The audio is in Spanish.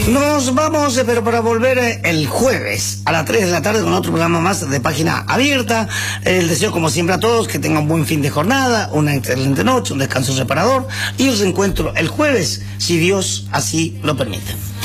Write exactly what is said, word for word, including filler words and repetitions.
Nos vamos, pero para volver el jueves a las tres de la tarde con otro programa más de Página Abierta. El deseo, como siempre, a todos que tengan un buen fin de jornada, una excelente noche, un descanso reparador y os encuentro el jueves, si Dios así lo permite.